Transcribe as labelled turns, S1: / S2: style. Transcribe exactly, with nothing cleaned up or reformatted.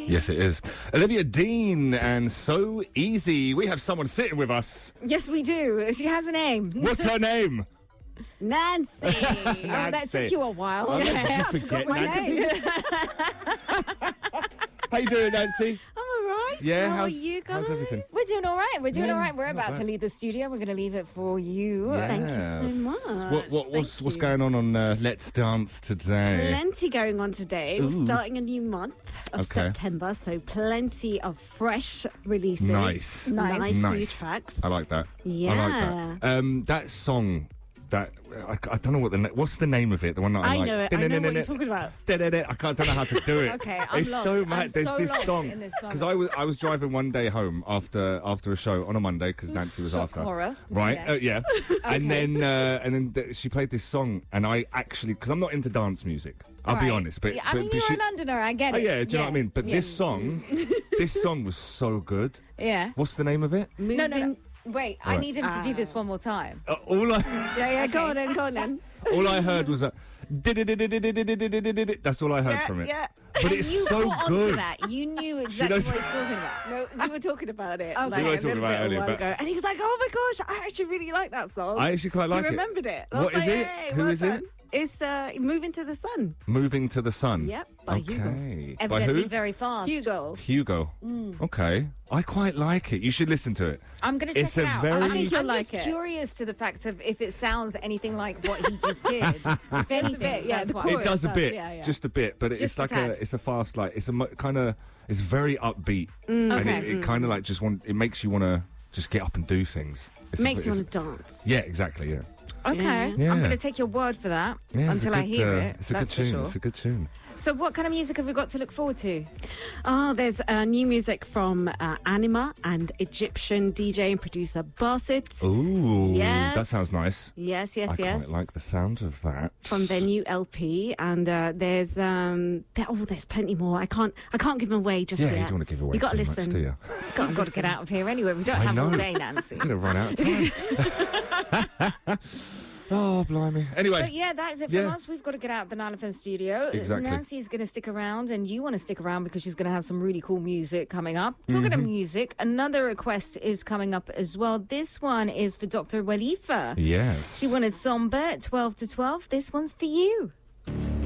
S1: Yes, it is. Olivia Dean and So Easy. We have someone sitting with us.
S2: Yes, we do. She has a name.
S1: What's her name?
S3: Nancy.
S2: Oh, that took you a while.
S1: Oh,
S3: Yeah.
S1: did you forget
S3: My
S1: Nancy?
S3: name.
S1: How you doing, Nancy?
S3: I'm all right.
S1: Yeah,
S3: How
S1: how's,
S3: are you guys?
S1: how's everything?
S2: We're doing all right. We're doing
S1: Yeah,
S2: all right. We're
S1: not
S2: about
S1: bad.
S2: to leave the studio. We're going to leave it for you.
S3: Thank you so
S1: Yes.
S3: much.
S1: What, what, what's,
S3: Thank
S1: what's
S3: you.
S1: going on on uh, Let's Dance today?
S3: Plenty going on today. We're
S1: Ooh.
S3: starting a new month of
S1: Okay.
S3: September, so plenty of fresh releases.
S1: Nice.
S2: Nice.
S3: Nice, new
S1: Nice.
S3: tracks.
S1: I like that.
S3: Yeah.
S1: I like that. Um, that song, that I, I don't know what the na- what's the name of it. The one that I,
S3: I
S1: like.
S3: know it. I know what you're talking about.
S1: I can't, don't know how to do it.
S2: Okay, I'm
S1: it's
S2: lost.
S1: so
S2: I'm
S1: mad. There's
S2: so
S1: this
S2: lost
S1: song
S2: in this song.
S1: because I was I was driving one day home after after a show on a Monday because Nancy was
S2: Shock
S1: after.
S2: horror.
S1: Right?
S2: Yeah.
S1: Uh, yeah. And then uh, and then th- she played this song, and I actually because I'm not into dance music. I'll be
S2: Right.
S1: honest, but
S2: Yeah, I
S1: but,
S2: mean,
S1: but
S2: you're
S1: she,
S2: a Londoner. I get
S1: oh
S2: it.
S1: yeah, do you know what I mean? But
S2: Yeah.
S1: this song, this song was so good.
S2: Yeah.
S1: What's the name of it?
S3: Moving.
S2: No, no, no. Wait, I
S1: Right.
S2: need him to do this one more time.
S1: Uh, all I
S3: Yeah, yeah, go
S2: Okay.
S3: on then, go on then.
S1: all I heard was a. That's all I heard
S3: Yeah,
S1: from it.
S3: yeah.
S1: But it's
S2: you
S1: so
S2: caught
S1: good.
S2: onto that. You knew exactly
S1: knows-
S2: what he's talking about.
S3: No, we were talking about it.
S2: Okay.
S3: like,
S2: We were
S3: a
S1: talking
S3: little
S1: about it
S3: bit a
S1: earlier,
S3: while
S1: but-
S3: ago. And he was like, "Oh my gosh, I actually really like that song."
S1: I actually quite like
S3: he
S1: it.
S3: remembered it. I
S1: What
S3: was
S1: is
S3: like,
S1: it?
S3: Hey,
S1: Who
S3: well
S1: is it?
S3: done. It's uh, "Moving to the Sun."
S1: Moving to the Sun.
S3: Yep, by Hugo.
S1: Okay. By
S2: Evidently
S1: who?
S2: very fast.
S3: Hugo.
S1: Hugo. Okay. I quite like it. You should listen to it.
S2: I'm going to check
S1: It's
S2: it
S1: a
S2: out.
S1: very-
S2: I'm,
S1: I
S3: think you'll
S2: I'm just
S3: like it.
S2: curious to the fact of if it sounds anything like what he just did. If anything,
S3: bit, yeah,
S2: that's
S3: the
S2: why.
S3: chorus.
S1: It does a
S3: does,
S1: bit,
S3: yeah, yeah.
S1: just a bit, but
S2: Just
S1: it's
S2: a
S1: like
S2: tad.
S1: a, it's a fast, like it's a mo- kind of, it's very upbeat, and
S2: Okay.
S1: it, it kind of like just want, it makes you want to just get up and do things. It's a-
S3: Makes you
S1: it's-
S3: want to dance.
S1: Yeah, exactly. Yeah,
S2: Okay,
S1: Yeah.
S2: I'm going to take your word for that
S1: yeah. it's a
S2: until I
S1: good,
S2: hear
S1: uh,
S2: it.
S1: It's a
S2: That's
S1: good
S2: for
S1: tune.
S2: sure.
S1: It's a good tune.
S2: So, what kind of music have we got to look forward to?
S3: Oh, there's uh, new music from uh, Anima and Egyptian D J and producer Basit.
S1: Ooh,
S3: Yes.
S1: that sounds nice.
S3: Yes, yes,
S1: I
S3: yes.
S1: quite like the sound of that.
S3: From their new L P, and uh, there's um, there, oh, there's plenty more. I can't, I can't give them away just
S1: Yeah,
S3: yet.
S1: you don't want to give away
S3: You got
S1: too
S3: to listen.
S1: much, do you?
S2: We've got to get out of here anyway. We don't
S1: I
S2: have all
S1: know.
S2: day, Nancy.
S1: I'm gonna run out of time. Oh, blimey. Anyway,
S2: But yeah, that is it from
S1: Yeah.
S2: us. We've got to get out of the nine F M studio.
S1: Exactly.
S2: Nancy's going to stick around, and you want to stick around because she's going to have some really cool music coming up. Talking
S1: Mm-hmm.
S2: of music, another request is coming up as well. This one is for Doctor Walifa.
S1: yes.
S2: She wanted Somber at twelve to twelve. This one's for you.